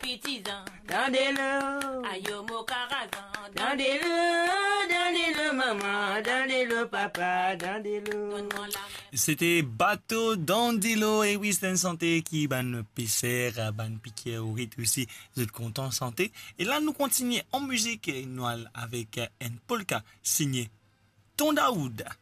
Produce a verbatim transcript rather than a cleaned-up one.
Pitisan, Dandez-le, ayomo karazan, dandez-le, dandez-le maman, dandez-le papa, dandez-le. donne-moi la C'était Bateau Dandilo et Wisden Santé qui ban pisser, ban piquer au rythme aussi, vous êtes content santé. Et là, nous continuons en musique, nous allons avec une polka signée Tondaoud.